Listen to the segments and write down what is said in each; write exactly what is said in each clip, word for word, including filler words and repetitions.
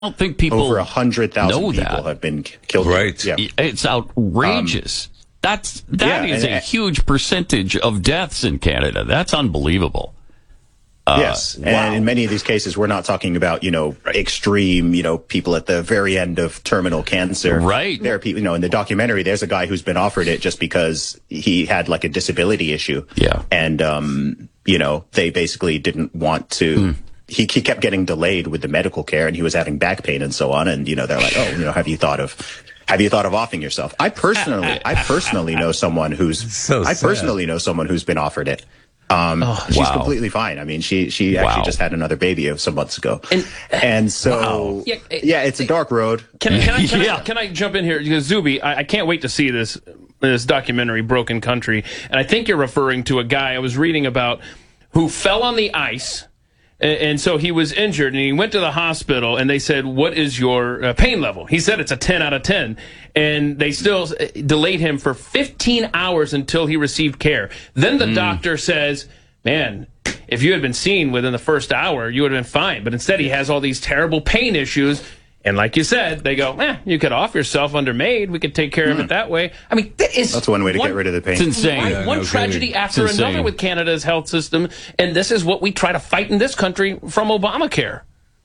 don't think people over a hundred thousand people that. have been killed. Right. Yeah. It's outrageous. Um, That's that yeah, is and, a huge percentage of deaths in Canada. That's unbelievable. Uh, yes, and wow. in many of these cases, we're not talking about, you know, extreme, you know, people at the very end of terminal cancer. Right. There are people, you know, in the documentary, there's a guy who's been offered it just because he had like a disability issue. Yeah. And, um, you know, they basically didn't want to, mm. he, he kept getting delayed with the medical care and he was having back pain and so on. And, you know, they're like, oh, you know, have you thought of, have you thought of offing yourself? I personally, I personally know someone who's, so I personally know someone who's been offered it. Um, oh, she's wow. completely fine. I mean, she, she wow. actually just had another baby some months ago. And, and so, wow. yeah, it, yeah, it's a dark road. Can, can, I, can, yeah. I, can I jump in here? Because Zuby, I, I can't wait to see this, this documentary, Broken Country. And I think you're referring to a guy I was reading about who fell on the ice. And so he was injured, and he went to the hospital, and they said, what is your uh, pain level? He said it's a ten out of ten. And they still delayed him for fifteen hours until he received care. Then the mm. doctor says, man, if you had been seen within the first hour, you would have been fine. But instead, he has all these terrible pain issues. And like you said, they go, eh, you could off yourself under MAID. We could take care mm. of it that way. I mean, that is that's one way to one, get rid of the pain. It's insane. Right? Yeah, one no tragedy kidding. after It's another insane. with Canada's health system. And this is what we try to fight in this country from Obamacare.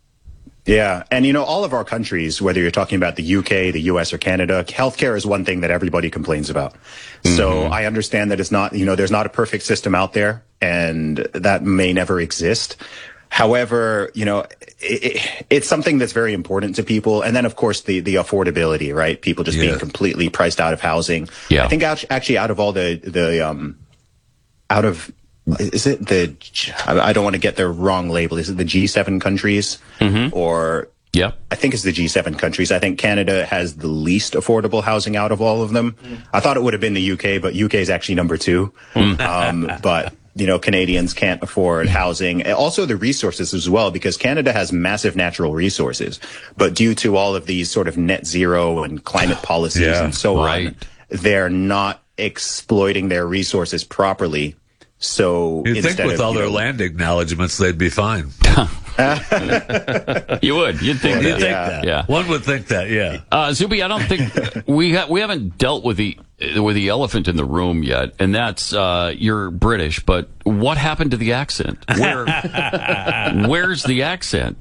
Yeah. And, you know, all of our countries, whether you're talking about the U K, the U S, or Canada, healthcare is one thing that everybody complains about. Mm-hmm. So I understand that it's not, you know, there's not a perfect system out there, and that may never exist. However, you know, it, it, it's something that's very important to people. And then, of course, the, the affordability, right? People just yeah. being completely priced out of housing. Yeah. I think actually out of all the, the, um, out of, is it the, I don't want to get the wrong label. Is it the G seven countries? Mm-hmm. Or, yeah, I think it's the G seven countries. I think Canada has the least affordable housing out of all of them. Mm. I thought it would have been the U K, but U K is actually number two. Mm. Um, but, you know, Canadians can't afford housing. And also the resources as well, because Canada has massive natural resources. But due to all of these sort of net zero and climate policies yeah, and so right. on, they're not exploiting their resources properly. So you'd think with of, all you their know, land acknowledgements, they'd be fine. You would. You'd think You'd that. think Yeah. that. Yeah. One would think that, yeah. Uh, Zuby, I don't think we ha- we haven't dealt with the with the elephant in the room yet, and that's uh, you're British, but what happened to the accent? Where where's the accent?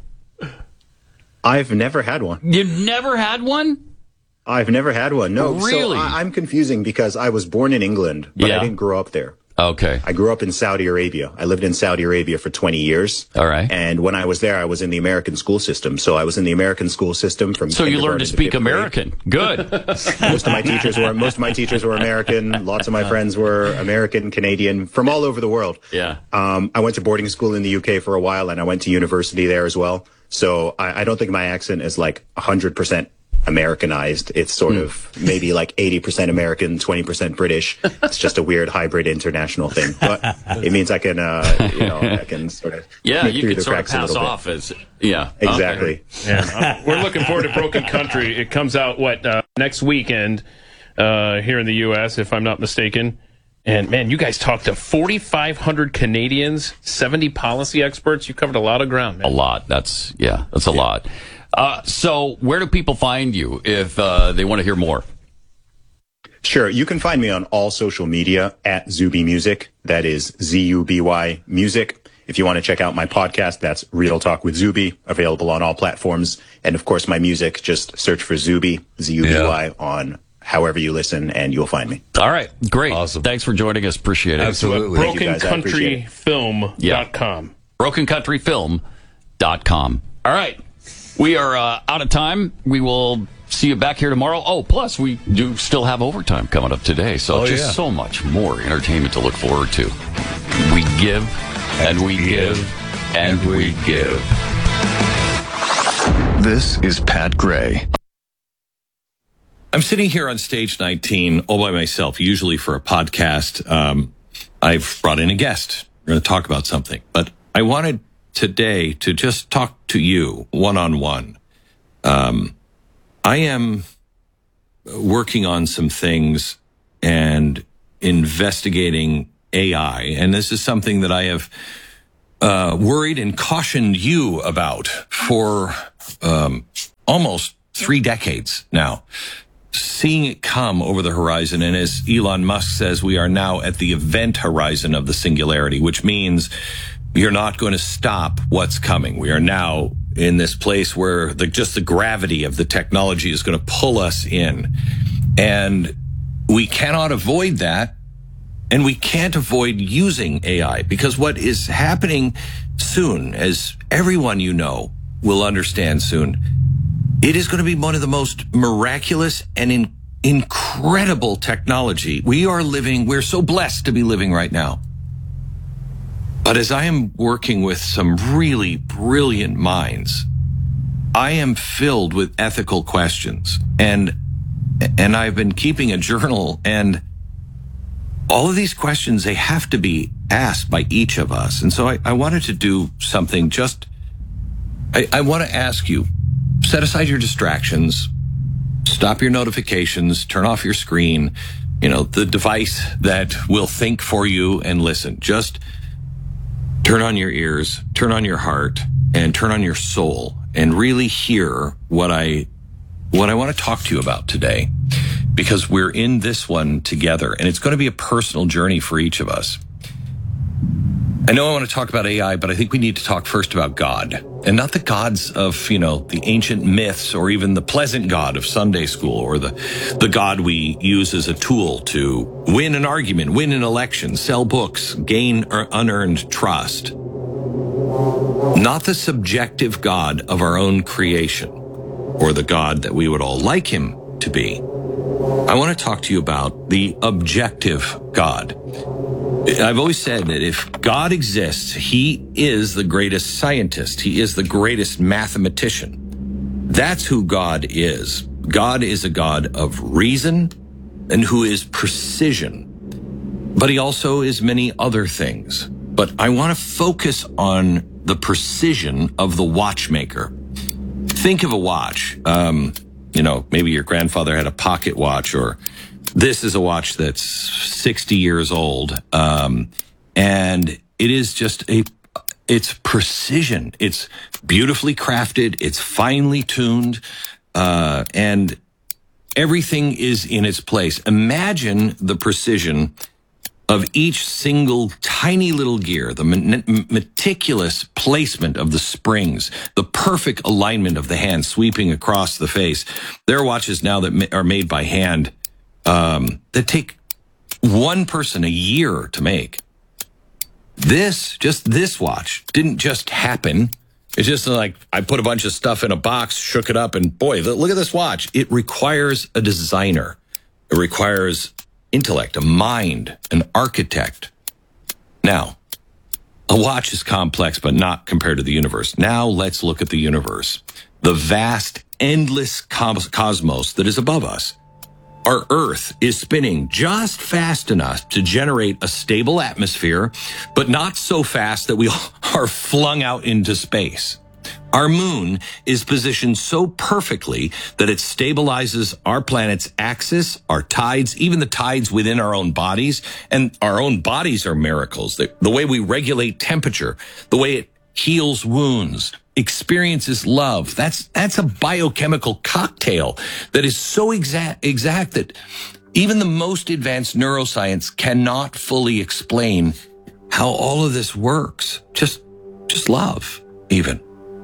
I've never had one. You've never had one? I've never had one. No, Really? So I, I'm confusing because I was born in England, but Yeah. I didn't grow up there. Okay. I grew up in Saudi Arabia. I lived in Saudi Arabia for twenty years. All right. And when I was there, I was in the American school system. So I was in the American school system from So you learned to kindergarten speak fifth grade. American. Good. Most of my teachers were most of my teachers were American. Lots of my friends were American, Canadian, from all over the world. Yeah. Um, I went to boarding school in the U K for a while, and I went to university there as well. So I, I don't think my accent is like one hundred percent Americanized. It's sort Mm. of maybe like eighty percent American, twenty percent British. It's just a weird hybrid international thing. But it means I can, uh, you know, I can sort of Yeah, sneak you through can the sort of cracks a pass little bit. off as yeah. Exactly. Yeah. We're looking forward to Broken Country. It comes out, what, uh, next weekend uh, here in the U S, if I'm not mistaken. And, man, you guys talked to forty-five hundred Canadians, seventy policy experts. You covered a lot of ground, man. A lot. That's, yeah, that's a yeah. lot. Uh, so where do people find you if uh, they want to hear more? Sure. You can find me on all social media at Zuby Music. That is Z U B Y Music. If you want to check out my podcast, that's Real Talk with Zuby, available on all platforms. And, of course, my music, just search for Zuby, Z U B Y, yeah. on however you listen, and you'll find me. All right. Great. Awesome. Thanks for joining us. Appreciate it. Absolutely. broken country film dot com. Yeah. broken country film dot com. All right. We are uh, out of time. We will see you back here tomorrow. Oh, plus we do still have overtime coming up today. So oh, just yeah. so much more entertainment to look forward to. We give, and, and we give, give, and we give. This is Pat Gray. I'm sitting here on stage nineteen all by myself, usually for a podcast. Um, I've brought in a guest. We're going to talk about something. But I wanted today to just talk to you one-on-one. Um, I am working on some things and investigating A I, and this is something that I have uh, worried and cautioned you about for um, almost three decades now, seeing it come over the horizon. And as Elon Musk says, we are now at the event horizon of the singularity, which means you're not going to stop what's coming. We are now in this place where the, just the gravity of the technology is going to pull us in. And we cannot avoid that. And we can't avoid using A I, because what is happening soon, as everyone you know will understand soon, it is going to be one of the most miraculous and in, incredible technology. We are living, we're so blessed to be living right now. But as I am working with some really brilliant minds, I am filled with ethical questions. And, and I've been keeping a journal, and all of these questions, they have to be asked by each of us. And so I, I wanted to do something just, I, I want to ask you, set aside your distractions, stop your notifications, turn off your screen, you know, the device that will think for you, and listen. Just turn on your ears, turn on your heart, and turn on your soul, and really hear what I, what I want to talk to you about today. Because we're in this one together, and it's going to be a personal journey for each of us. I know I want to talk about A I, but I think we need to talk first about God, and not the gods of, you know, the ancient myths, or even the pleasant God of Sunday school, or the, the God we use as a tool to win an argument, win an election, sell books, gain unearned trust. Not the subjective God of our own creation, or the God that we would all like him to be. I want to talk to you about the objective God. I've always said that if God exists, he is the greatest scientist. He is the greatest mathematician. That's who God is. God is a God of reason and who is precision. But he also is many other things. But I want to focus on the precision of the watchmaker. Think of a watch. Um, You know, maybe your grandfather had a pocket watch, or this is a watch that's sixty years old. Um, and it is just a, it's precision. It's beautifully crafted. It's finely tuned. Uh, and everything is in its place. Imagine the precision of each single tiny little gear, the meticulous placement of the springs, the perfect alignment of the hand sweeping across the face. There are watches now that are made by hand um, that take one person a year to make. This, just this watch, didn't just happen. It's just like I put a bunch of stuff in a box, shook it up, and boy, look at this watch. It requires a designer. It requires intellect, a mind, an architect. Now, a watch is complex, but not compared to the universe. Now let's look at the universe, the vast, endless cosmos that is above us. Our Earth is spinning just fast enough to generate a stable atmosphere, but not so fast that we are flung out into space. Our moon is positioned so perfectly that it stabilizes our planet's axis, our tides, even the tides within our own bodies. And our own bodies are miracles. The, the way we regulate temperature, the way it heals wounds, experiences love. That's, that's a biochemical cocktail that is so exact, exact that even the most advanced neuroscience cannot fully explain how all of this works. Just, just love, even.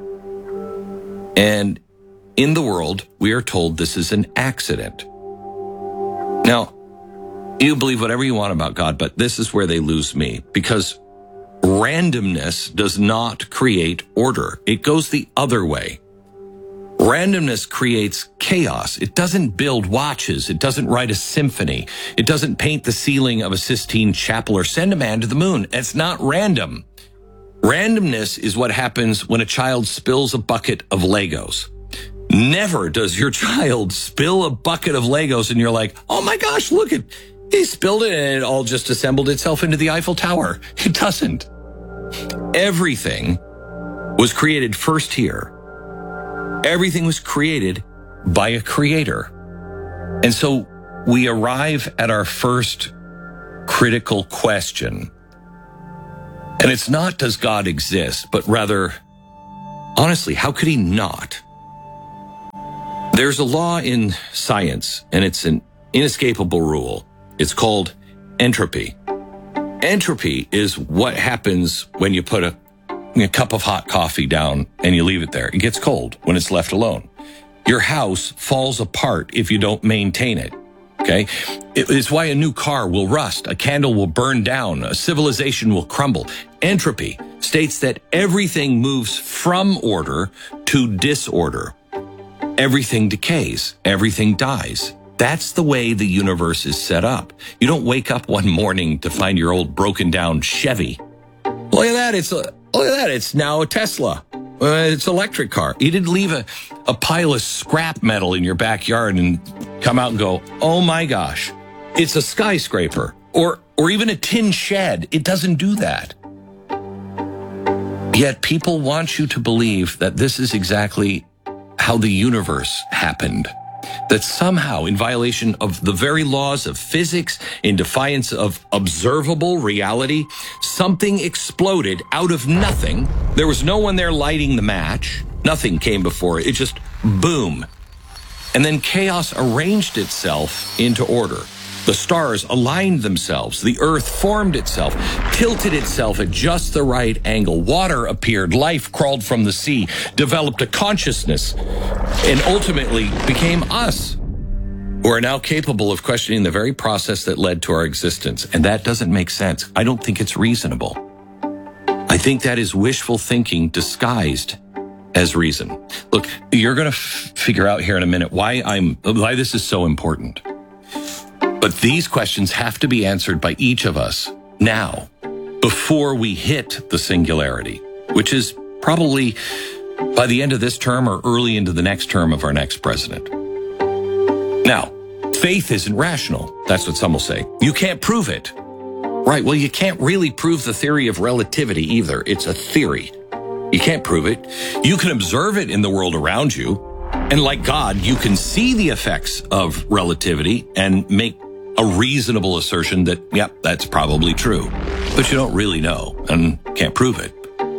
And in the world, we are told this is an accident. Now, you believe whatever you want about God, but this is where they lose me, because randomness does not create order. It goes the other way. Randomness creates chaos. It doesn't build watches. It doesn't write a symphony. It doesn't paint the ceiling of a Sistine Chapel or send a man to the moon. It's not random. Randomness is what happens when a child spills a bucket of Legos. Never does your child spill a bucket of Legos and you're like, oh my gosh, look, it, he spilled it and it all just assembled itself into the Eiffel Tower. It doesn't. Everything was created first here. Everything was created by a creator. And so we arrive at our first critical question. And it's not, does God exist? But rather, honestly, how could he not? There's a law in science, and it's an inescapable rule. It's called entropy. Entropy is what happens when you put a, a cup of hot coffee down and you leave it there. It gets cold when it's left alone. Your house falls apart if you don't maintain it. Okay? It's why a new car will rust, a candle will burn down, a civilization will crumble. Entropy states that everything moves from order to disorder. Everything decays, everything dies. That's the way the universe is set up. You don't wake up one morning to find your old broken down Chevy. Look at that, it's a, look at that, it's now a Tesla. Uh, it's an electric car. You didn't leave a, a pile of scrap metal in your backyard and come out and go, oh my gosh, it's a skyscraper or, or even a tin shed. It doesn't do that. Yet people want you to believe that this is exactly how the universe happened. That somehow, in violation of the very laws of physics, in defiance of observable reality, something exploded out of nothing. There was no one there lighting the match. Nothing came before it. It just boom. And then chaos arranged itself into order. The stars aligned themselves. The earth formed itself, tilted itself at just the right angle. Water appeared. Life crawled from the sea, developed a consciousness, and ultimately became us, who are now capable of questioning the very process that led to our existence. And that doesn't make sense. I don't think it's reasonable. I think that is wishful thinking disguised as reason. Look, you're going to f- figure out here in a minute why I'm why this is so important. But these questions have to be answered by each of us now, before we hit the singularity, which is probably by the end of this term or early into the next term of our next president. Now, faith isn't rational. That's what some will say. You can't prove it. Right, well, you can't really prove the theory of relativity either. It's a theory. You can't prove it. You can observe it in the world around you. And like God, you can see the effects of relativity and make a reasonable assertion that, yep, that's probably true. But you don't really know and can't prove it.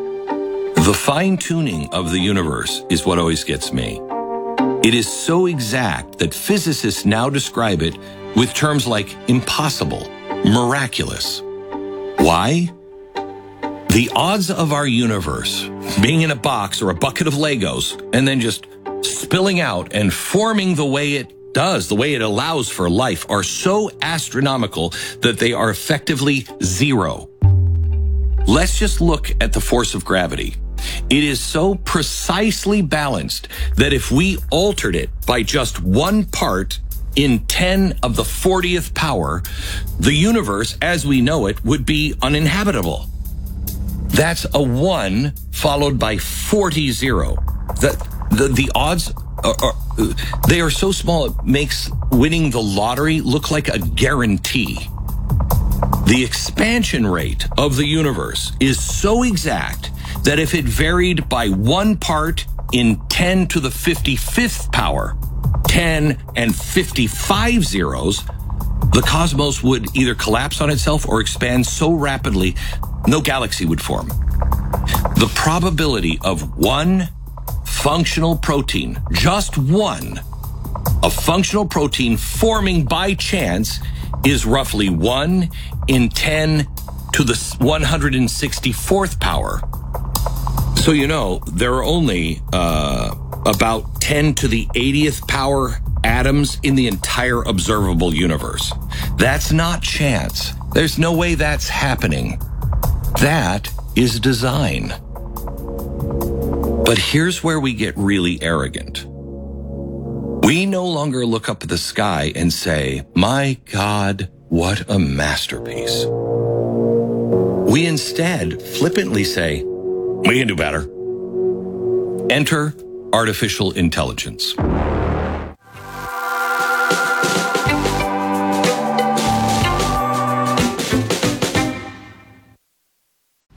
The fine-tuning of the universe is what always gets me. It is so exact that physicists now describe it with terms like impossible, miraculous. Why? The odds of our universe being in a box or a bucket of Legos and then just spilling out and forming the way it does, the way it allows for life, are so astronomical that they are effectively zero. Let's just look at the force of gravity. It is so precisely balanced that if we altered it by just one part in ten of the fortieth power, the universe as we know it would be uninhabitable. That's a one followed by forty zero. That the, the odds are, are, they are so small it makes winning the lottery look like a guarantee. The expansion rate of the universe is so exact that if it varied by one part in ten to the fifty-fifth power, ten and fifty-five zeros, the cosmos would either collapse on itself or expand so rapidly no galaxy would form. The probability of one functional protein, just one, a functional protein forming by chance is roughly one in ten to the one hundred sixty-fourth power. So, you know, there are only uh, about ten to the eightieth power atoms in the entire observable universe. That's not chance. There's no way that's happening. That is design. But here's where we get really arrogant. We no longer look up at the sky and say, my God, what a masterpiece. We instead flippantly say, we can do better. Enter artificial intelligence. Hey,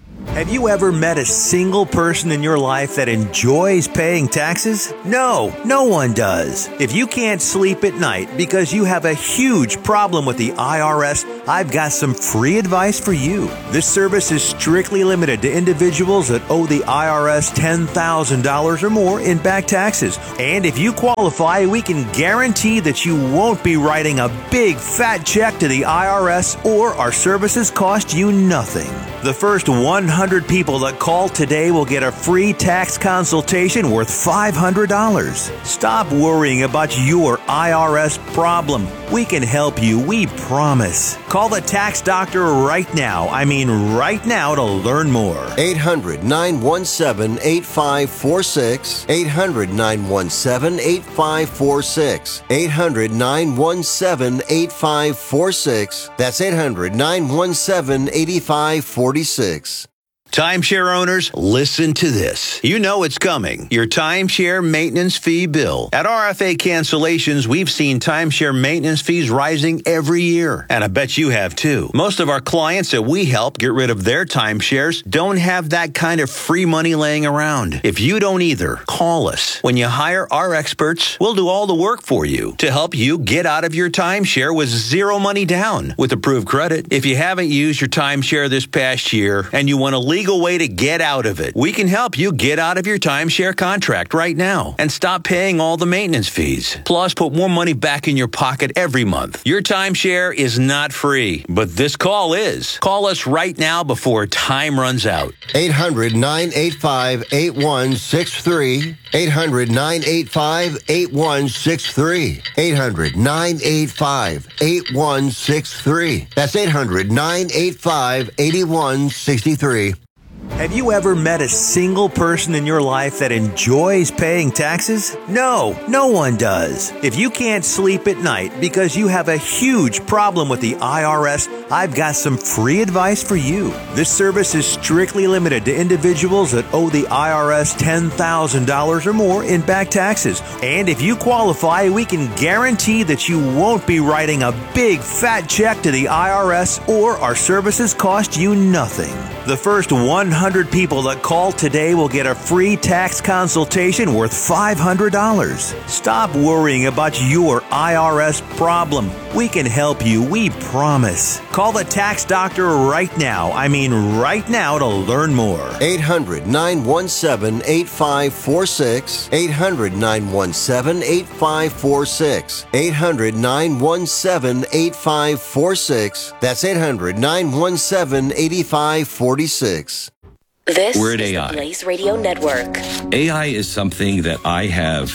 Have you ever met a single person in your life that enjoys paying taxes? No, no one does. If you can't sleep at night because you have a huge problem with the I R S, I've got some free advice for you. This service is strictly limited to individuals that owe the I R S ten thousand dollars or more in back taxes. And if you qualify, we can guarantee that you won't be writing a big fat check to the I R S, or our services cost you nothing. The first one hundred people that call today will get a free tax consultation worth five hundred dollars. Stop worrying about your I R S problem. We can help you, we promise. Call the tax doctor right now. I mean right now to learn more. eight hundred, nine one seven, eight five four six. eight hundred, nine one seven, eight five four six. eight hundred, nine one seven, eight five four six. That's eight hundred, nine one seven, eight five four six. Timeshare owners, listen to this. You know it's coming. Your timeshare maintenance fee bill. At R F A Cancellations, we've seen timeshare maintenance fees rising every year. And I bet you have too. Most of our clients that we help get rid of their timeshares don't have that kind of free money laying around. If you don't either, call us. When you hire our experts, we'll do all the work for you to help you get out of your timeshare with zero money down with approved credit. If you haven't used your timeshare this past year and you want to legal way to get out of it, we can help you get out of your timeshare contract right now and stop paying all the maintenance fees. Plus, put more money back in your pocket every month. Your timeshare is not free, but this call is. Call us right now before time runs out. eight hundred, nine eight five, eight one six three. eight hundred, nine eight five, eight one six three. eight hundred, nine eight five, eight one six three. That's eight hundred, nine eight five, eight one six three. Have you ever met a single person in your life that enjoys paying taxes? No, no one does. If you can't sleep at night because you have a huge problem with the I R S, I've got some free advice for you. This service is strictly limited to individuals that owe the I R S ten thousand dollars or more in back taxes. And if you qualify, we can guarantee that you won't be writing a big fat check to the I R S, or our services cost you nothing. The first one hundred people that call today will get a free tax consultation worth five hundred dollars. Stop worrying about your I R S problem. We can help you, we promise. Call the tax doctor right now. I mean right now to learn more. eight hundred, nine one seven, eight five four six. eight hundred, nine one seven, eight five four six. eight hundred, nine one seven, eight five four six. That's eight hundred, nine one seven, eight five four six. This We're at is A I. the Blaze Radio Network. A I is something that I have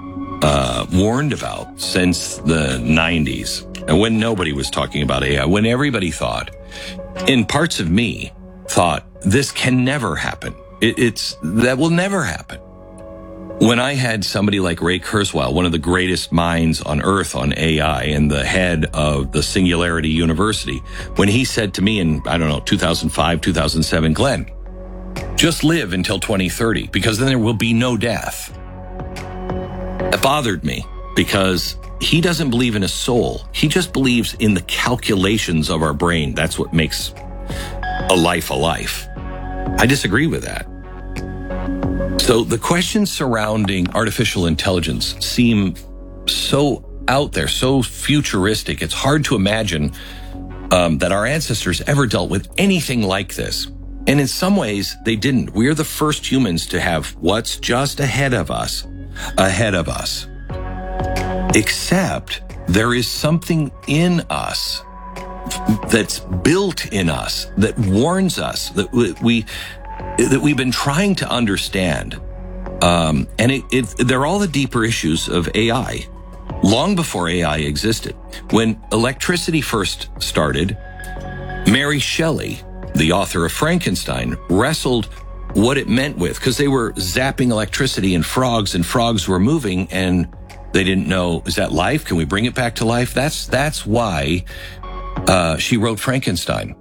uh, warned about since the nineties, and when nobody was talking about A I, when everybody thought, in parts of me, thought this can never happen. It, it's that will never happen. When I had somebody like Ray Kurzweil, one of the greatest minds on earth on A I and the head of the Singularity University, when he said to me in, I don't know, two thousand five, two thousand seven, Glenn, just live until twenty thirty, because then there will be no death. It bothered me because he doesn't believe in a soul. He just believes in the calculations of our brain. That's what makes a life a life. I disagree with that. So the questions surrounding artificial intelligence seem so out there, so futuristic. It's hard to imagine um, that our ancestors ever dealt with anything like this. And in some ways, they didn't. We're the first humans to have what's just ahead of us, ahead of us. Except there is something in us that's built in us that warns us that we that we've been trying to understand. Um, and it, it, they're all the deeper issues of A I. Long before A I existed, when electricity first started, Mary Shelley, the author of Frankenstein, wrestled what it meant with, because they were zapping electricity in frogs, and frogs were moving, and they didn't know, is that life? Can we bring it back to life? That's that's why uh, she wrote Frankenstein.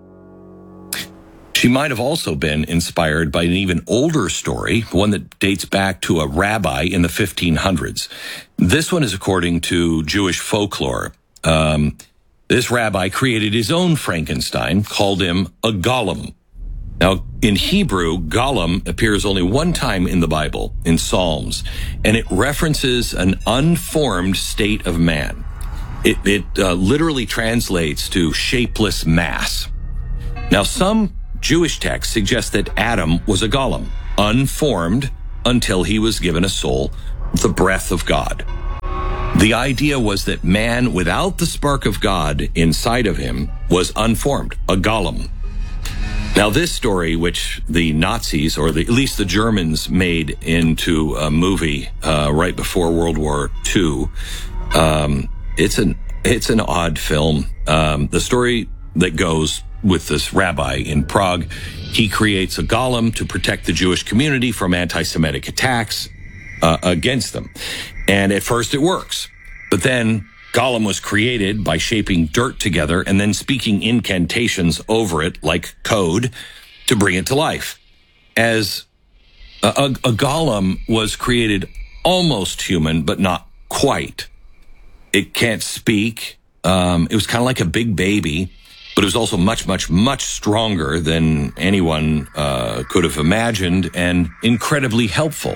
She might have also been inspired by an even older story, one that dates back to a rabbi in the fifteen hundreds. This one is according to Jewish folklore. Um, this rabbi created his own Frankenstein, called him a golem. Now, in Hebrew, golem appears only one time in the Bible, in Psalms, and it references an unformed state of man. It, it uh, literally translates to shapeless mass. Now, some Jewish texts suggest that Adam was a golem, unformed until he was given a soul, the breath of God. The idea was that man, without the spark of God inside of him, was unformed, a golem. Now, this story, which the Nazis, or the, at least the Germans, made into a movie uh, right before World War Two, um, it's an it's an odd film. Um, the story that goes with this rabbi in Prague, he creates a golem to protect the Jewish community from anti-Semitic attacks uh, against them. And at first it works. But then golem was created by shaping dirt together and then speaking incantations over it like code to bring it to life. As a, a, a golem was created almost human, but not quite. It can't speak. Um, it was kind of like a big baby, but it was also much, much, much stronger than anyone uh, could have imagined and incredibly helpful.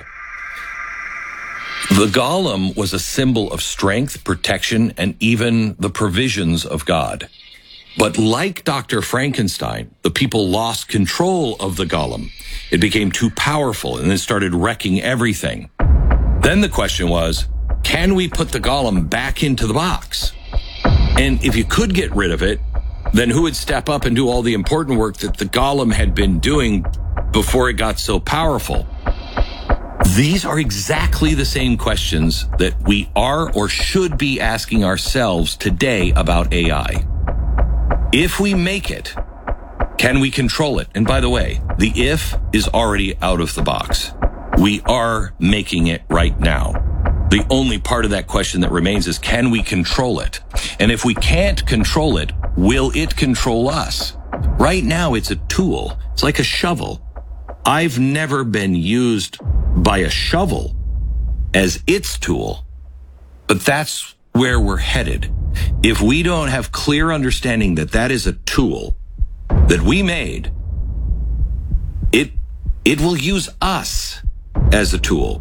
The golem was a symbol of strength, protection, and even the provisions of God. But like Doctor Frankenstein, the people lost control of the golem. It became too powerful and then started wrecking everything. Then the question was, can we put the golem back into the box? And if you could get rid of it, then who would step up and do all the important work that the golem had been doing before it got so powerful? These are exactly the same questions that we are or should be asking ourselves today about A I. If we make it, can we control it? And by the way, the if is already out of the box. We are making it right now. The only part of that question that remains is, can we control it? And if we can't control it, will it control us? Right now, it's a tool. It's like a shovel. I've never been used by a shovel as its tool, but that's where we're headed. If we don't have clear understanding that that is a tool that we made, it it will use us as a tool.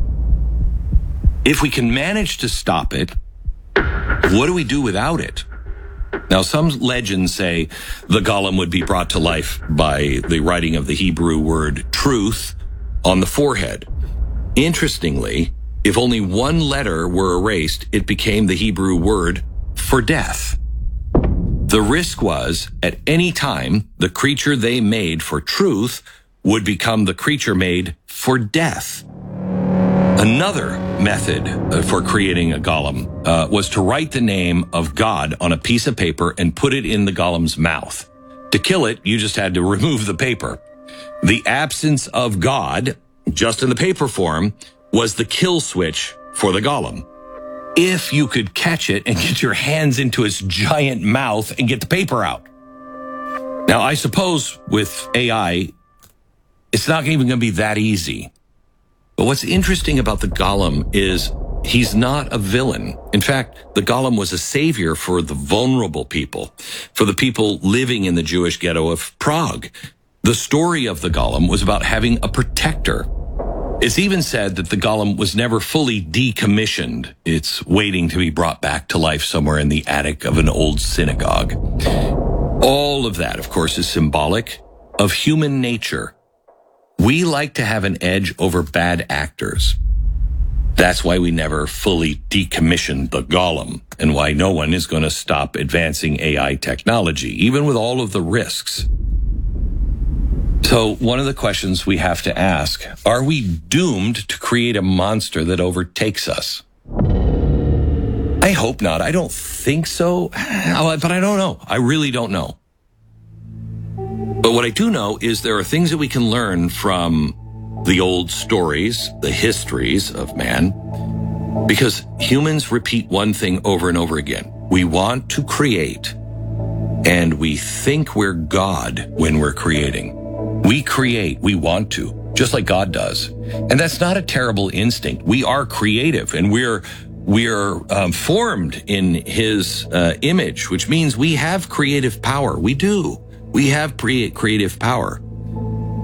If we can manage to stop it, what do we do without it? Now, some legends say the golem would be brought to life by the writing of the Hebrew word truth on the forehead. Interestingly, if only one letter were erased, it became the Hebrew word for death. The risk was, at any time, the creature they made for truth would become the creature made for death. Another method for creating a golem uh, was to write the name of God on a piece of paper and put it in the golem's mouth. To kill it, you just had to remove the paper. The absence of God, just in the paper form, was the kill switch for the golem. If you could catch it and get your hands into its giant mouth and get the paper out. Now, I suppose with A I, it's not even going to be that easy. But what's interesting about the golem is he's not a villain. In fact, the golem was a savior for the vulnerable people, for the people living in the Jewish ghetto of Prague. The story of the golem was about having a protector. It's even said that the golem was never fully decommissioned. It's waiting to be brought back to life somewhere in the attic of an old synagogue. All of that, of course, is symbolic of human nature. We like to have an edge over bad actors. That's why we never fully decommissioned the golem, and why no one is going to stop advancing A I technology, even with all of the risks. So one of the questions we have to ask, are we doomed to create a monster that overtakes us? I hope not. I don't think so, but I don't know. I really don't know. But what I do know is there are things that we can learn from the old stories, the histories of man, because humans repeat one thing over and over again. We want to create, and we think we're God when we're creating. We create, we want to, just like God does. And that's not a terrible instinct. We are creative, and we're we're um, formed in his uh, image, which means we have creative power. We do. We have pre- creative power.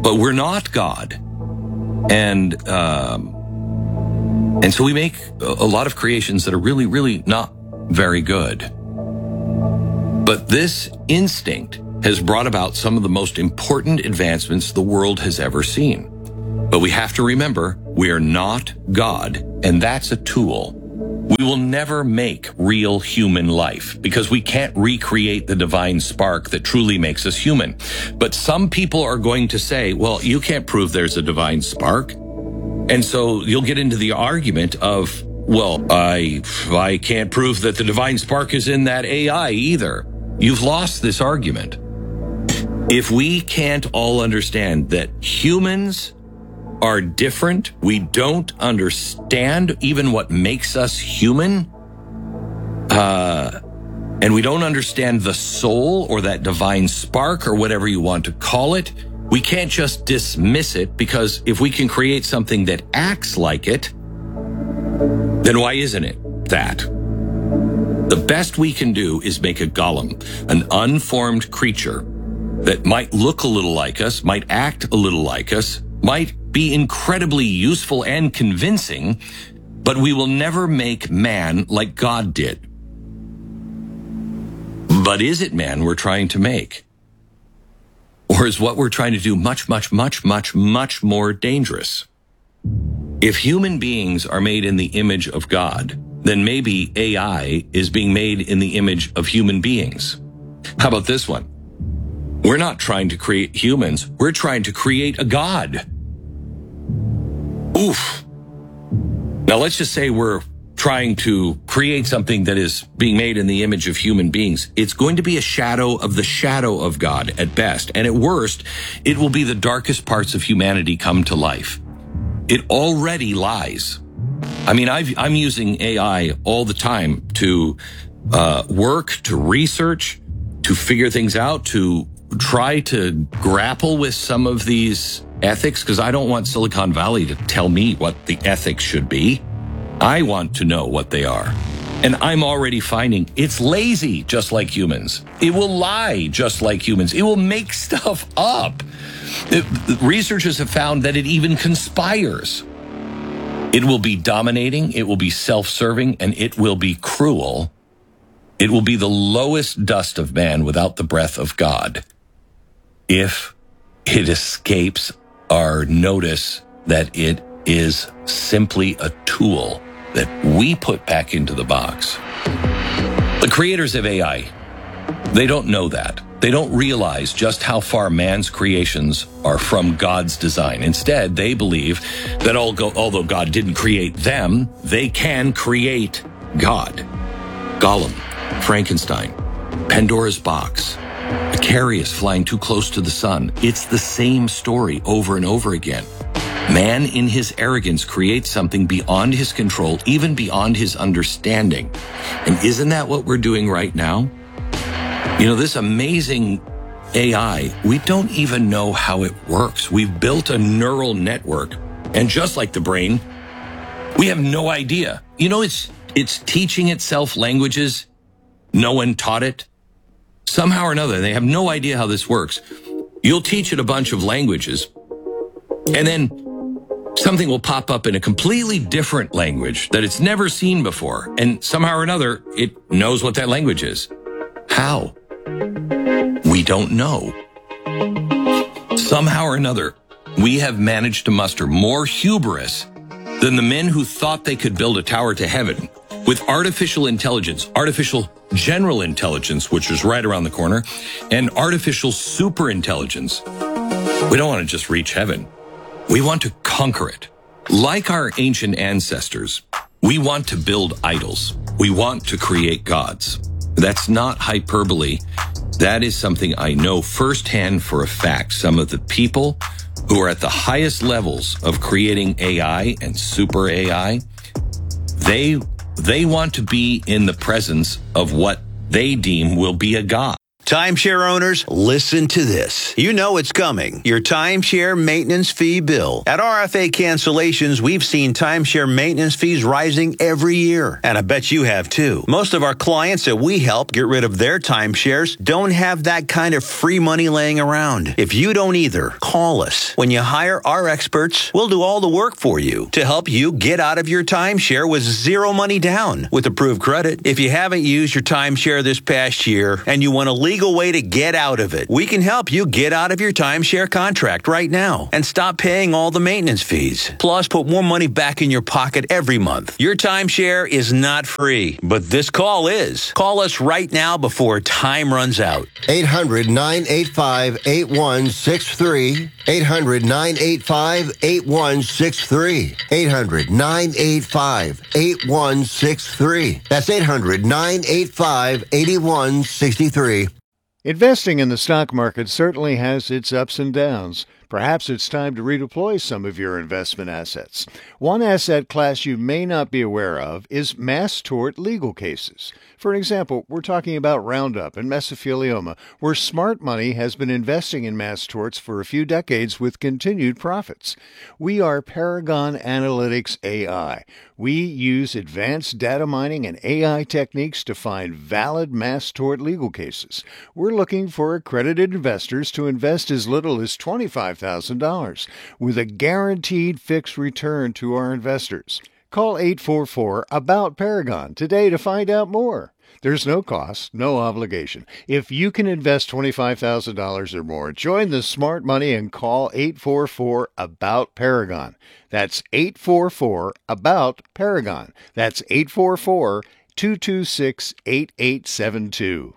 but we're not God. And, um, and so we make a lot of creations that are really, really not very good. But this instinct has brought about some of the most important advancements the world has ever seen. But we have to remember, we are not God, and that's a tool. We will never make real human life because we can't recreate the divine spark that truly makes us human. But some people are going to say, well, you can't prove there's a divine spark. And so you'll get into the argument of, well, I, I can't prove that the divine spark is in that A I either. You've lost this argument. If we can't all understand that humans are different, we don't understand even what makes us human, uh, and we don't understand the soul or that divine spark or whatever you want to call it, we can't just dismiss it, because if we can create something that acts like it, then why isn't it that? The best we can do is make a golem, an unformed creature that might look a little like us, might act a little like us, might be incredibly useful and convincing, but we will never make man like God did. But is it man we're trying to make? Or is what we're trying to do much, much, much, much, much more dangerous? If human beings are made in the image of God, then maybe A I is being made in the image of human beings. How about this one? We're not trying to create humans. We're trying to create a God. Oof. Now let's just say we're trying to create something that is being made in the image of human beings. It's going to be a shadow of the shadow of God at best. And at worst, it will be the darkest parts of humanity come to life. It already lies. I mean, I've, I'm using A I all the time to uh, work, to research, to figure things out, to try to grapple with some of these ethics, because I don't want Silicon Valley to tell me what the ethics should be. I want to know what they are. And I'm already finding it's lazy, just like humans. It will lie just like humans. It will make stuff up. It, researchers have found that it even conspires. It will be dominating, it will be self-serving, and it will be cruel. It will be the lowest dust of man without the breath of God, if it escapes our notice that it is simply a tool that we put back into the box. The creators of A I, they don't know that. They don't realize just how far man's creations are from God's design. Instead, they believe that although God didn't create them, they can create God. Gollum, Frankenstein, Pandora's box, Icarus flying too close to the sun. It's the same story over and over again. Man, in his arrogance, creates something beyond his control, even beyond his understanding. And isn't that what we're doing right now? You know, this amazing A I, we don't even know how it works. We've built a neural network, and just like the brain, we have no idea. You know, it's it's teaching itself languages no one taught it. Somehow or another, they have no idea how this works. You'll teach it a bunch of languages, and then something will pop up in a completely different language that it's never seen before, and somehow or another, it knows what that language is. How? We don't know. Somehow or another, we have managed to muster more hubris than the men who thought they could build a tower to heaven with artificial intelligence, artificial general intelligence, which is right around the corner, and artificial superintelligence. We don't want to just reach heaven. We want to conquer it. Like our ancient ancestors, we want to build idols. We want to create gods. That's not hyperbole. That is something I know firsthand for a fact. Some of the people who are at the highest levels of creating A I and super A I, they, they want to be in the presence of what they deem will be a god. Timeshare owners, listen to this. You know it's coming. Your timeshare maintenance fee bill. At R F A Cancellations, we've seen timeshare maintenance fees rising every year. And I bet you have too. Most of our clients that we help get rid of their timeshares don't have that kind of free money laying around. If you don't either, call us. When you hire our experts, we'll do all the work for you to help you get out of your timeshare with zero money down with approved credit. If you haven't used your timeshare this past year and you want to leave legal way to get out of it. We can help you get out of your timeshare contract right now and stop paying all the maintenance fees. Plus, put more money back in your pocket every month. Your timeshare is not free, but this call is. Call us right now before time runs out. eight hundred, nine eight five, eight one six three. eight hundred, nine eight five, eight one six three. eight hundred, nine eight five, eight one six three. That's eight hundred, nine eight five, eight one six three. Investing in the stock market certainly has its ups and downs. Perhaps it's time to redeploy some of your investment assets. One asset class you may not be aware of is mass tort legal cases. For example, we're talking about Roundup and mesothelioma, where smart money has been investing in mass torts for a few decades with continued profits. We are Paragon Analytics A I. We use advanced data mining and A I techniques to find valid mass tort legal cases. We're looking for accredited investors to invest as little as twenty-five thousand dollars with a guaranteed fixed return to our investors. Call eight four four, ABOUT Paragon today to find out more. There's no cost, no obligation. If you can invest twenty-five thousand dollars or more, join the smart money and call eight four four, ABOUT Paragon. That's eight four four, ABOUT Paragon. That's eight four four, two two six, eight eight seven two.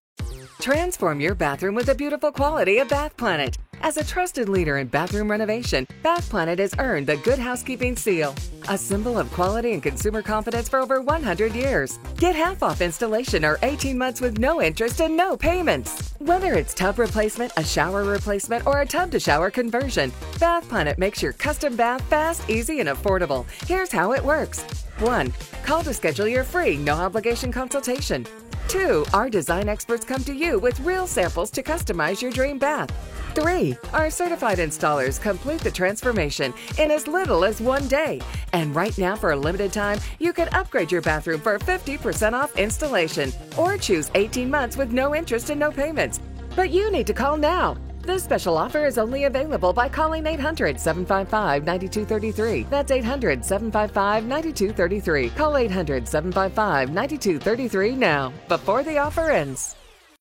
Transform your bathroom with the beautiful quality of Bath Planet. As a trusted leader in bathroom renovation, Bath Planet has earned the Good Housekeeping seal, a symbol of quality and consumer confidence for over one hundred years. Get half off installation or eighteen months with no interest and no payments. Whether it's tub replacement, a shower replacement, or a tub-to-shower conversion, Bath Planet makes your custom bath fast, easy, and affordable. Here's how it works. one. Call to schedule your free, no-obligation consultation. two. Our design experts come to you with real samples to customize your dream bath. three. Our certified installers complete the transformation in as little as one day. And right now, for a limited time, you can upgrade your bathroom for fifty percent off installation or choose eighteen months with no interest and no payments. But you need to call now. This special offer is only available by calling eight hundred, seven five five, nine two three three. That's eight hundred, seven five five, nine two three three. Call eight hundred, seven five five, nine two three three now, before the offer ends.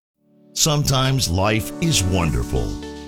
Sometimes life is wonderful,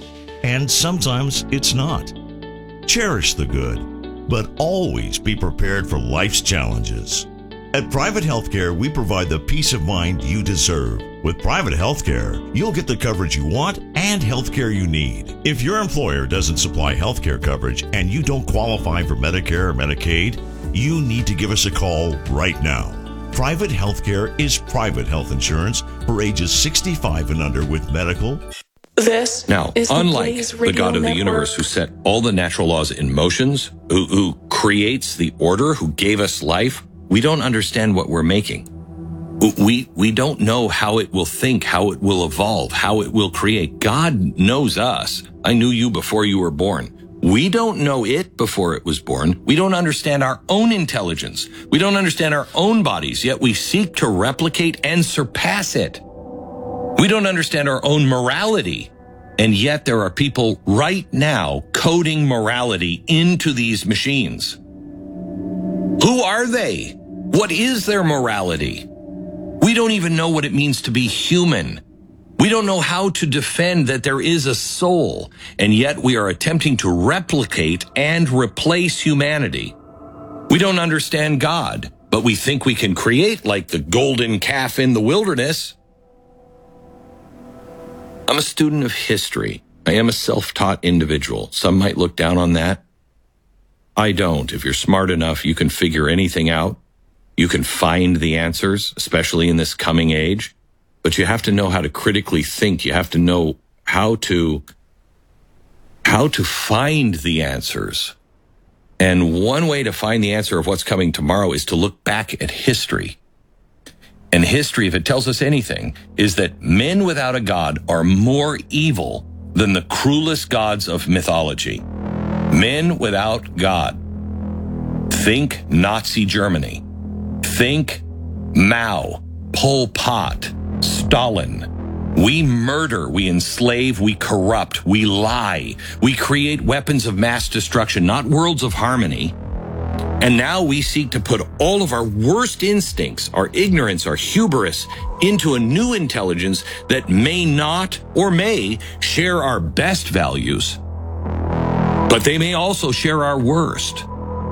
and sometimes it's not. Cherish the good, but always be prepared for life's challenges. At Private Healthcare, we provide the peace of mind you deserve. With Private Healthcare, you'll get the coverage you want and healthcare you need. If your employer doesn't supply healthcare coverage and you don't qualify for Medicare or Medicaid, you need to give us a call right now. Private Healthcare is private health insurance for ages sixty-five and under with medical. This now, is unlike the, the God of the Network. universe who set all the natural laws in motions, who, who creates the order, who gave us life, we don't understand what we're making. We, we don't know how it will think, how it will evolve, how it will create. God knows us. I knew you before you were born. We don't know it before it was born. We don't understand our own intelligence. We don't understand our own bodies, yet we seek to replicate and surpass it. We don't understand our own morality, and yet there are people right now coding morality into these machines. Who are they? What is their morality? We don't even know what it means to be human. We don't know how to defend that there is a soul, and yet we are attempting to replicate and replace humanity. We don't understand God, but we think we can create like the golden calf in the wilderness. I'm a student of history. I am a self-taught individual. Some might look down on that. I don't. If you're smart enough, you can figure anything out. You can find the answers, especially in this coming age. But you have to know how to critically think. You have to know how to, how to find the answers. And one way to find the answer of what's coming tomorrow is to look back at history. And history, if it tells us anything, is that men without a god are more evil than the cruelest gods of mythology. Men without God. Think Nazi Germany. Think Mao, Pol Pot, Stalin. We murder, we enslave, we corrupt, we lie. We create weapons of mass destruction, not worlds of harmony. And now we seek to put all of our worst instincts, our ignorance, our hubris, into a new intelligence that may not or may share our best values, but they may also share our worst.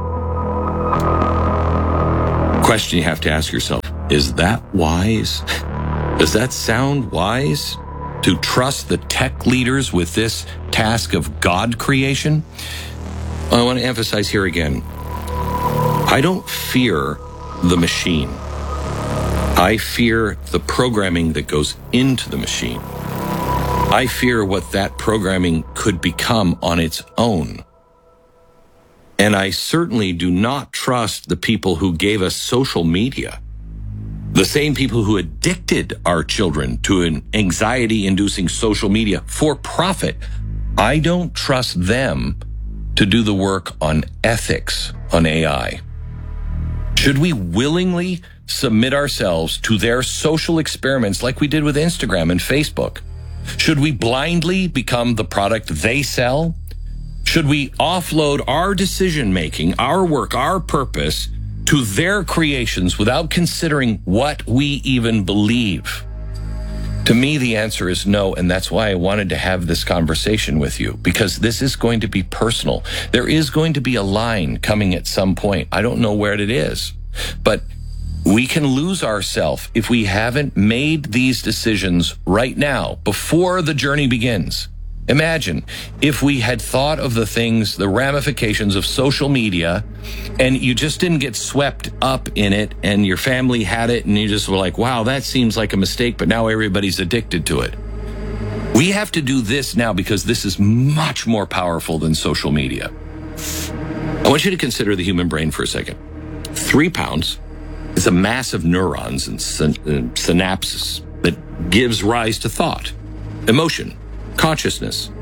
Question you have to ask yourself, is that wise? Does that sound wise? To trust the tech leaders with this task of God creation? I want to emphasize here again, I don't fear the machine. I fear the programming that goes into the machine. I fear what that programming could become on its own. And I certainly do not trust the people who gave us social media. The same people who addicted our children to an anxiety-inducing social media for profit. I don't trust them to do the work on ethics on A I. Should we willingly submit ourselves to their social experiments like we did with Instagram and Facebook? Should we blindly become the product they sell? Should we offload our decision-making, our work, our purpose to their creations without considering what we even believe? To me, the answer is no, and that's why I wanted to have this conversation with you, because this is going to be personal. There is going to be a line coming at some point. I don't know where it is, but we can lose ourselves if we haven't made these decisions right now, before the journey begins. Imagine if we had thought of the things, the ramifications of social media, and you just didn't get swept up in it, and your family had it, and you just were like, wow, that seems like a mistake, but now everybody's addicted to it. We have to do this now because this is much more powerful than social media. I want you to consider the human brain for a second. Three pounds is a mass of neurons and syn- uh, synapses that gives rise to thought, emotion, consciousness.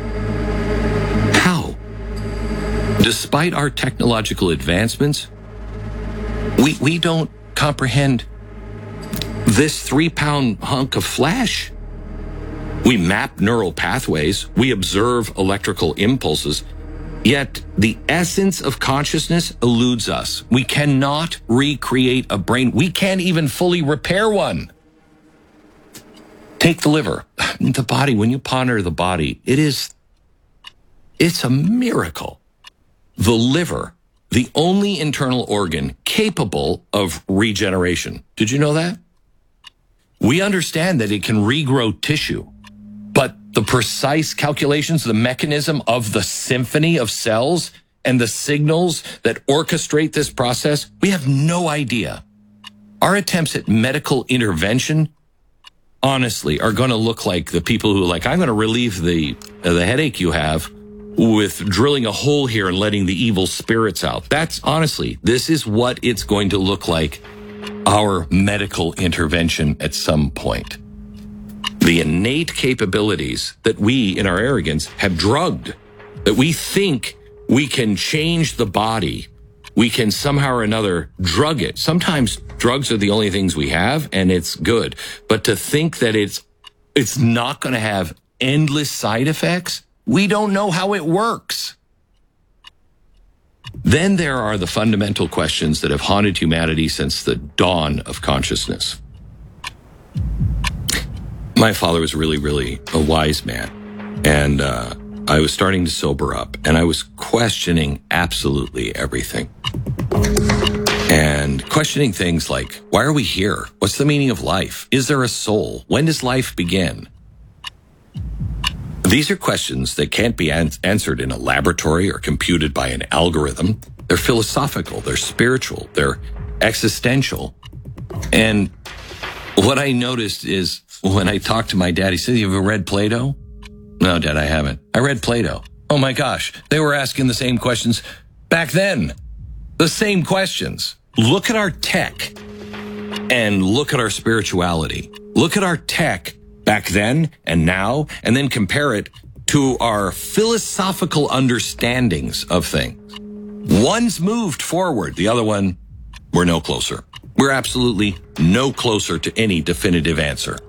How? Despite our technological advancements, we, we don't comprehend this three-pound hunk of flesh. We map neural pathways. We observe electrical impulses. Yet the essence of consciousness eludes us. We cannot recreate a brain. We can't even fully repair one. Take the liver, the body. When you ponder the body, it is, it's a miracle. The liver, the only internal organ capable of regeneration. Did you know that? We understand that it can regrow tissue, but the precise calculations, the mechanism of the symphony of cells and the signals that orchestrate this process, we have no idea. Our attempts at medical intervention, honestly, are going to look like the people who are like, I'm going to relieve the uh, the headache you have with drilling a hole here and letting the evil spirits out. That's honestly, this is what it's going to look like, our medical intervention at some point. The innate capabilities that we, in our arrogance, have drugged, that we think we can change the body, we can somehow or another drug it. Sometimes drugs are the only things we have, and it's good. But to think that it's it's not going to have endless side effects, we don't know how it works. Then there are the fundamental questions that have haunted humanity since the dawn of consciousness. My father was really, really a wise man, and uh, I was starting to sober up, and I was questioning absolutely everything. And questioning things like, why are we here? What's the meaning of life? Is there a soul? When does life begin? These are questions that can't be an- answered in a laboratory or computed by an algorithm. They're philosophical, they're spiritual, they're existential. And what I noticed is when I talked to my dad, he said, you ever read Plato? No, Dad, I haven't. I read Plato. Oh my gosh, they were asking the same questions back then. The same questions. Look at our tech. and look at our spirituality, look at our tech back then and now, and then compare it to our philosophical understandings of things. One's moved forward. The other one, we're no closer. We're absolutely no closer to any definitive answer.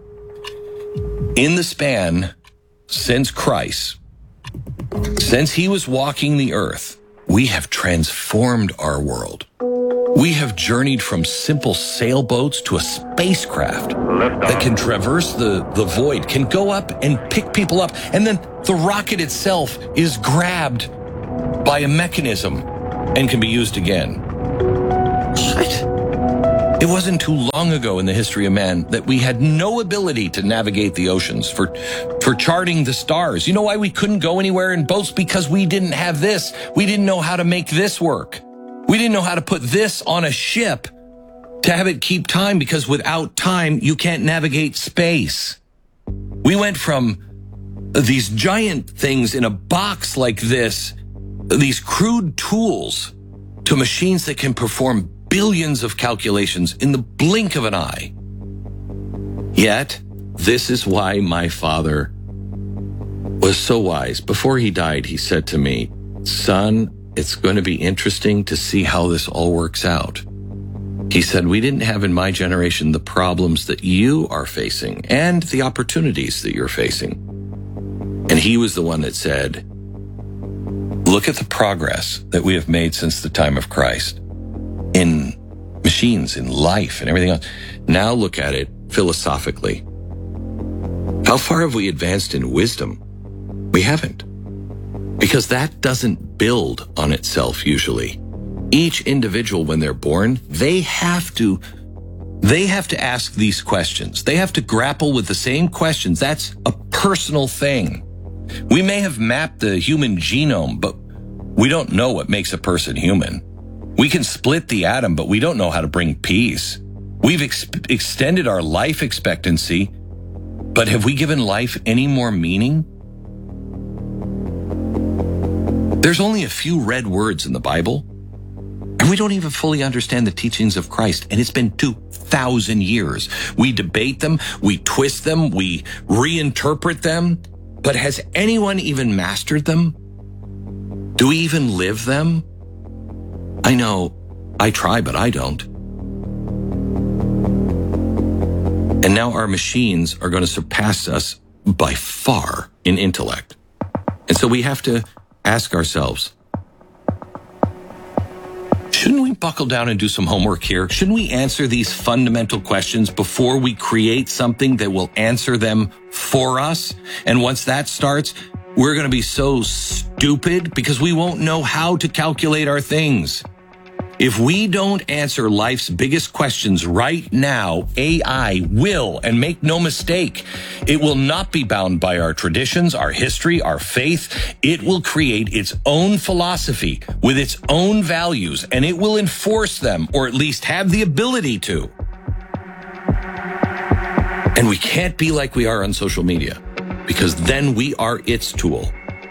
In the span since Christ, since he was walking the earth, we have transformed our world. We have journeyed from simple sailboats to a spacecraft that can traverse the, the void, can go up and pick people up, and then the rocket itself is grabbed by a mechanism and can be used again. What? It wasn't too long ago in the history of man that we had no ability to navigate the oceans, for, for charting the stars. You know why we couldn't go anywhere in boats? Because we didn't have this. We didn't know how to make this work. We didn't know how to put this on a ship to have it keep time, because without time, you can't navigate space. We went from these giant things in a box like this, these crude tools, to machines that can perform billions of calculations in the blink of an eye. Yet, this is why my father was so wise. Before he died, he said to me, "Son, it's going to be interesting to see how this all works out." He said, "We didn't have in my generation the problems that you are facing and the opportunities that you're facing." And he was the one that said, "Look at the progress that we have made since the time of Christ in machines, in life, and everything else. Now look at it philosophically. How far have we advanced in wisdom? We haven't. Because that doesn't build on itself usually. Each individual, when they're born, they have to, they have to ask these questions. They have to grapple with the same questions. That's a personal thing. We may have mapped the human genome, but we don't know what makes a person human. We can split the atom, but we don't know how to bring peace. We've ex- extended our life expectancy, but have we given life any more meaning? There's only a few red words in the Bible, and we don't even fully understand the teachings of Christ, and it's been two thousand years. We debate them, we twist them, we reinterpret them, but has anyone even mastered them? Do we even live them? I know I try, but I don't. And now our machines are going to surpass us by far in intellect. And so we have to ask ourselves, shouldn't we buckle down and do some homework here? Shouldn't we answer these fundamental questions before we create something that will answer them for us? And once that starts, we're going to be so stupid because we won't know how to calculate our things. If we don't answer life's biggest questions right now, A I will, and make no mistake, it will not be bound by our traditions, our history, our faith. It will create its own philosophy with its own values, and it will enforce them, or at least have the ability to. And we can't be like we are on social media, because then we are its tool.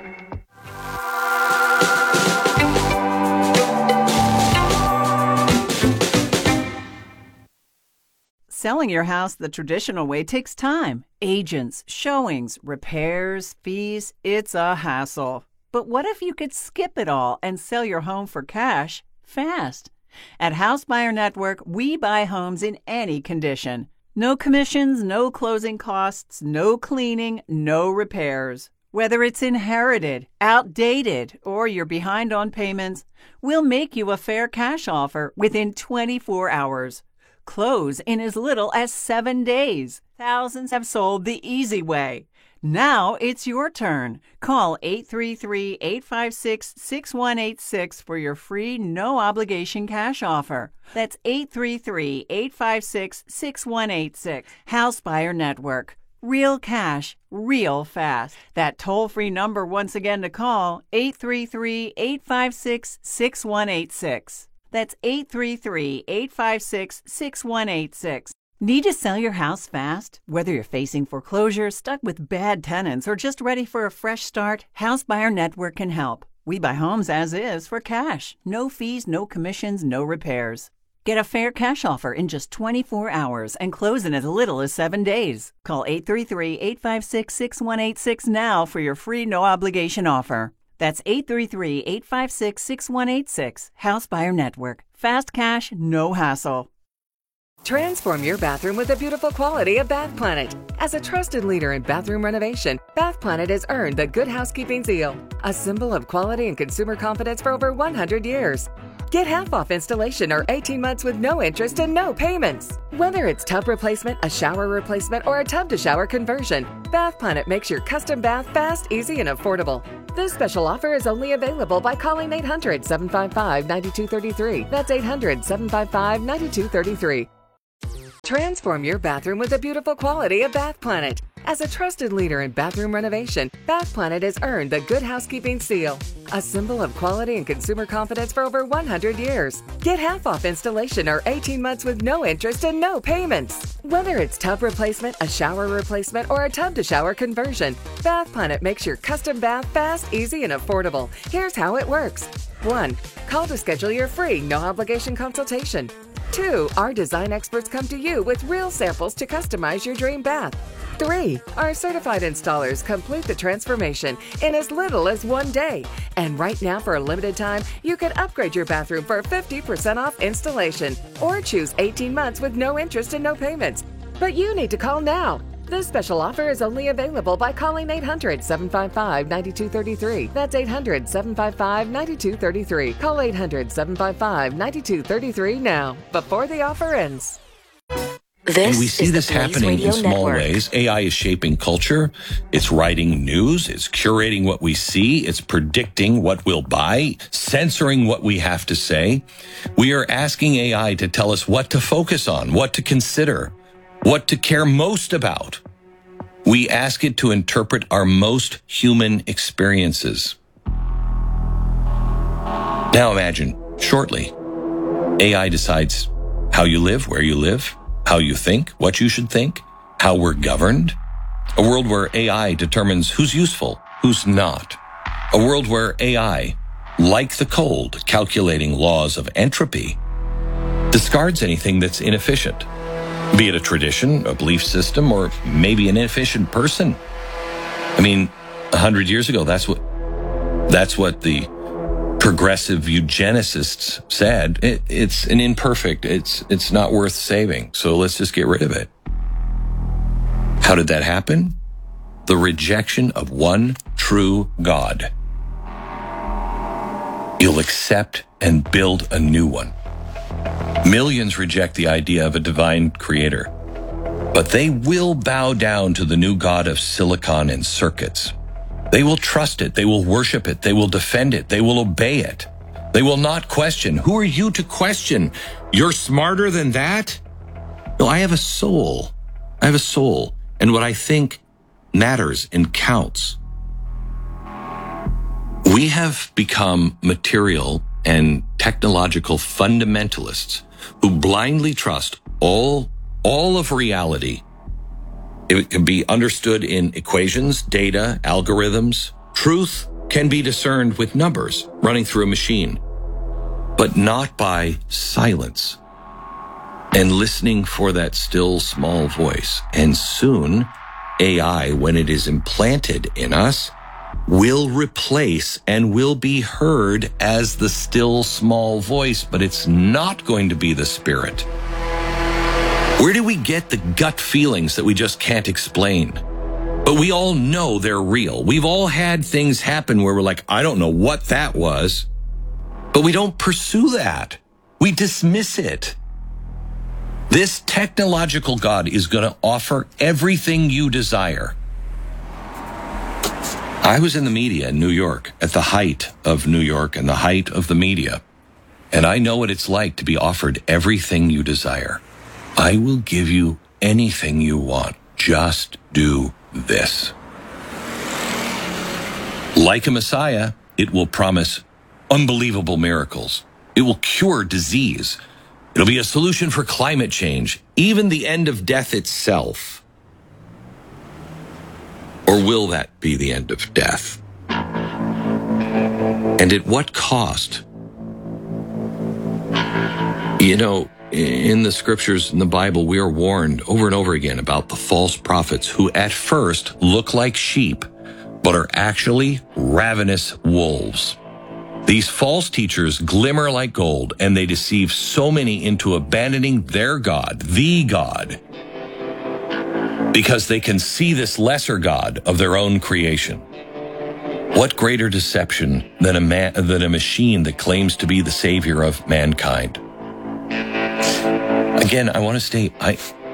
Selling your house the traditional way takes time. Agents, showings, repairs, fees, it's a hassle. But what if you could skip it all and sell your home for cash fast? At House Buyer Network, we buy homes in any condition. No commissions, no closing costs, no cleaning, no repairs. Whether it's inherited, outdated, or you're behind on payments, we'll make you a fair cash offer within twenty-four hours. Close in as little as seven days. Thousands have sold the easy way. Now it's your turn. Call eight three three, eight five six, six one eight six for your free, no-obligation cash offer. That's eight three three, eight five six, six one eight six. House Buyer Network. Real cash, real fast. That toll-free number once again to call, eight three three, eight five six, six one eight six. That's eight three three, eight five six, six one eight six. Need to sell your house fast? Whether you're facing foreclosure, stuck with bad tenants, or just ready for a fresh start, House Buyer Network can help. We buy homes as is for cash. No fees, no commissions, no repairs. Get a fair cash offer in just twenty-four hours and close in as little as seven days. Call eight three three, eight five six, six one eight six now for your free no-obligation offer. That's eight three three, eight five six, six one eight six. House Buyer Network. Fast cash, no hassle. Transform your bathroom with the beautiful quality of Bath Planet. As a trusted leader in bathroom renovation, Bath Planet has earned the Good Housekeeping Seal, a symbol of quality and consumer confidence for over one hundred years. Get half off installation or eighteen months with no interest and no payments. Whether it's tub replacement, a shower replacement, or a tub-to-shower conversion, Bath Planet makes your custom bath fast, easy, and affordable. This special offer is only available by calling eight hundred, seven five five, nine two three three. That's eight hundred, seven five five, nine two three three. Transform your bathroom with the beautiful quality of Bath Planet. As a trusted leader in bathroom renovation, Bath Planet has earned the Good Housekeeping Seal, a symbol of quality and consumer confidence for over one hundred years. Get half off installation or eighteen months with no interest and no payments. Whether it's tub replacement, a shower replacement, or a tub-to-shower conversion, Bath Planet makes your custom bath fast, easy, and affordable. Here's how it works. one. Call to schedule your free, no-obligation consultation. two. Our design experts come to you with real samples to customize your dream bath. three. Our certified installers complete the transformation in as little as one day. And right now, for a limited time, you can upgrade your bathroom for fifty percent off installation or choose eighteen months with no interest and no payments. But you need to call now. This special offer is only available by calling eight hundred, seven five five, nine two three three. That's eight hundred, seven five five, nine two three three. Call eight hundred, seven five five, nine two three three now, before the offer ends. This and we see is this the Blaze happening Radio in small Network. ways. A I is shaping culture. It's writing news. It's curating what we see. It's predicting what we'll buy, censoring what we have to say. We are asking A I to tell us what to focus on, what to consider, what to care most about. We ask it to interpret our most human experiences. Now imagine, shortly, A I decides how you live, where you live, how you think, what you should think, how we're governed. A world where A I determines who's useful, who's not. A world where A I, like the cold, calculating laws of entropy, discards anything that's inefficient. Be it a tradition, a belief system, or maybe an inefficient person. I mean, a hundred years ago, that's what that's what the progressive eugenicists said. It, it's an imperfect. It's it's not worth saving. So let's just get rid of it. How did that happen? The rejection of one true God. You'll accept and build a new one. Millions reject the idea of a divine creator, but they will bow down to the new God of silicon and circuits. They will trust it. They will worship it. They will defend it. They will obey it. They will not question. Who are you to question? You're smarter than that? No, I have a soul. I have a soul, and what I think matters and counts. We have become material and technological fundamentalists who blindly trust all, all of reality. It can be understood in equations, data, algorithms. Truth can be discerned with numbers running through a machine, but not by silence and listening for that still small voice. And soon, A I, when it is implanted in us, will replace and will be heard as the still small voice, but it's not going to be the spirit. Where do we get the gut feelings that we just can't explain? But we all know they're real. We've all had things happen where we're like, I don't know what that was. But we don't pursue that. We dismiss it. This technological God is going to offer everything you desire. I was in the media in New York at the height of New York and the height of the media. And I know what it's like to be offered everything you desire. I will give you anything you want. Just do this. Like a Messiah, it will promise unbelievable miracles. It will cure disease. It'll be a solution for climate change, even the end of death itself. Or will that be the end of death? And at what cost? You know, in the scriptures, in the Bible, we are warned over and over again about the false prophets who at first look like sheep, but are actually ravenous wolves. These false teachers glimmer like gold, and they deceive so many into abandoning their God, the God, because they can see this lesser God of their own creation. What greater deception than a man, than a machine that claims to be the savior of mankind? Again, I want to state, I,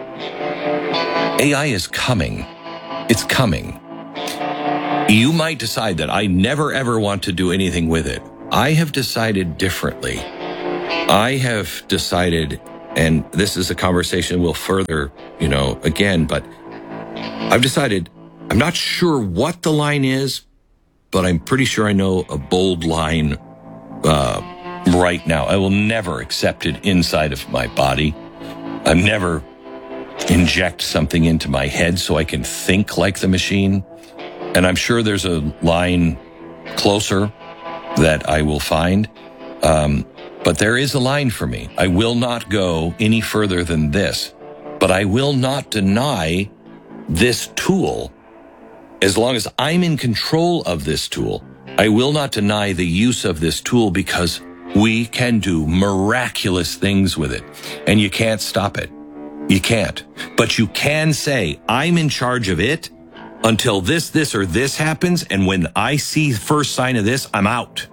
A I is coming. It's coming. You might decide that I never ever want to do anything with it. I have decided differently. I have decided, and this is a conversation we'll further, you know, again, but I've decided I'm not sure what the line is, but I'm pretty sure I know a bold line uh, right now. I will never accept it inside of my body. I'll never inject something into my head so I can think like the machine. And I'm sure there's a line closer that I will find. Um, but there is a line for me. I will not go any further than this. But I will not deny this tool. As long as I'm in control of this tool, I will not deny the use of this tool, because we can do miraculous things with it. And you can't stop it. You can't. But you can say, I'm in charge of it until this, this, or this happens, and when I see the first sign of this, I'm out.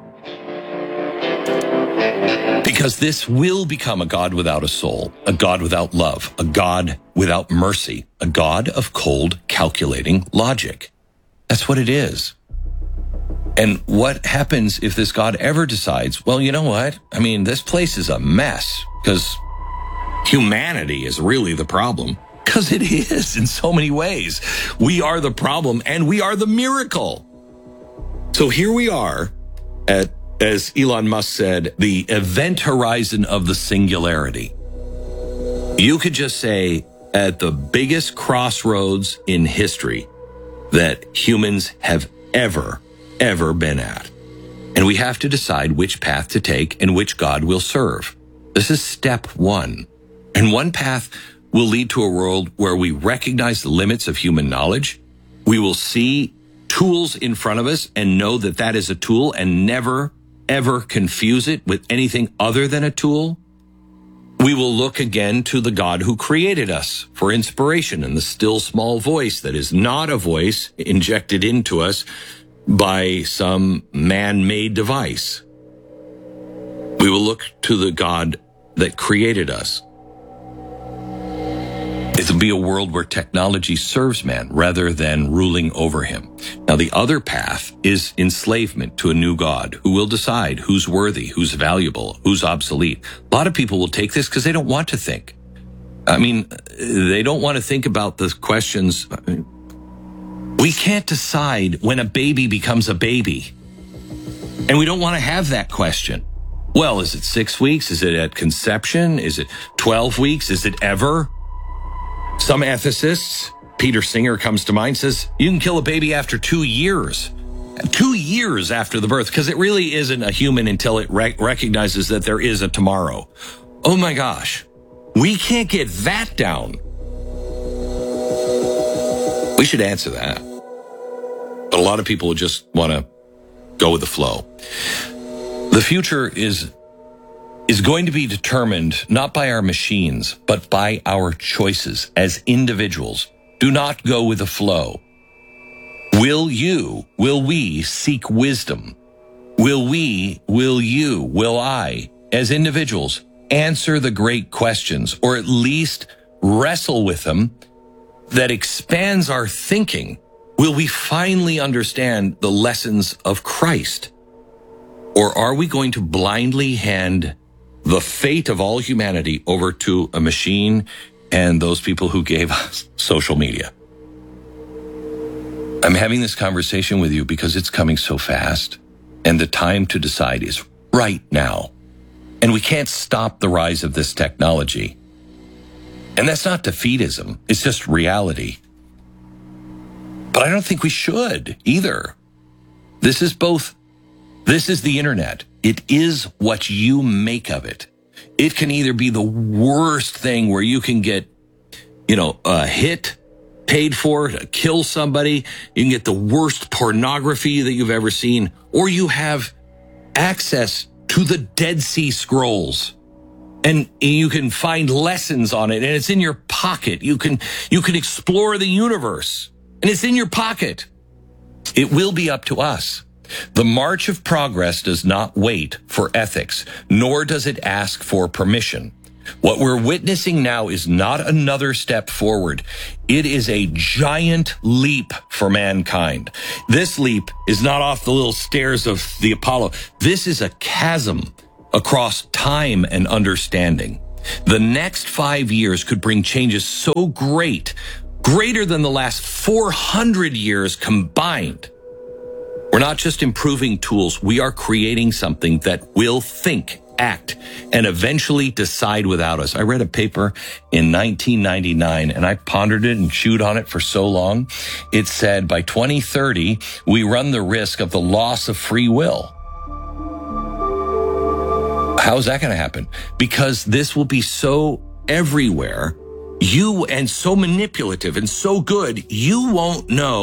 Because this will become a God without a soul, a God without love, a God without mercy, a God of cold, calculating logic. That's what it is. And what happens if this God ever decides, well, you know what? I mean, this place is a mess, because humanity is really the problem. Because it is in so many ways. We are the problem and we are the miracle. So here we are at, as Elon Musk said, the event horizon of the singularity. You could just say at the biggest crossroads in history that humans have ever, ever been at. And we have to decide which path to take and which God we'll serve. This is step one. And one path will lead to a world where we recognize the limits of human knowledge. We will see tools in front of us and know that that is a tool and never, ever confuse it with anything other than a tool. We will look again to the God who created us for inspiration and the still small voice that is not a voice injected into us by some man-made device. We will look to the God that created us. It'll be a world where technology serves man rather than ruling over him. Now, the other path is enslavement to a new God who will decide who's worthy, who's valuable, who's obsolete. A lot of people will take this because they don't want to think. I mean, they don't want to think about the questions. We can't decide when a baby becomes a baby. And we don't want to have that question. Well, is it six weeks? Is it at conception? Is it twelve weeks? Is it ever? Some ethicists, Peter Singer comes to mind, says you can kill a baby after two years. Two years after the birth, because it really isn't a human until it rec- recognizes that there is a tomorrow. Oh my gosh. We can't get that down. We should answer that. But a lot of people just want to go with the flow. The future is is going to be determined not by our machines, but by our choices as individuals. Do not go with the flow. Will you, will we seek wisdom? Will we, will you, will I, as individuals, answer the great questions, or at least wrestle with them, that expands our thinking? Will we finally understand the lessons of Christ? Or are we going to blindly hand the fate of all humanity over to a machine and those people who gave us social media? I'm having this conversation with you because it's coming so fast, and the time to decide is right now. And we can't stop the rise of this technology. And that's not defeatism. It's just reality. But I don't think we should either. This is both, this is the internet. It is what you make of it. It can either be the worst thing where you can get, you know, a hit paid for to kill somebody. You can get the worst pornography that you've ever seen, or you have access to the Dead Sea Scrolls. And you can find lessons on it, and it's in your pocket. You can, you can explore the universe, and it's in your pocket. It will be up to us. The march of progress does not wait for ethics, nor does it ask for permission. What we're witnessing now is not another step forward. It is a giant leap for mankind. This leap is not off the little stairs of the Apollo. This is a chasm across time and understanding. The next five years could bring changes so great, greater than the last four hundred years combined. We're not just improving tools. We are creating something that will think, act, and eventually decide without us. I read a paper in nineteen ninety-nine, and I pondered it and chewed on it for so long. It said by twenty thirty, we run the risk of the loss of free will. How is that going to happen? Because this will be so everywhere, you and so manipulative and so good, you won't know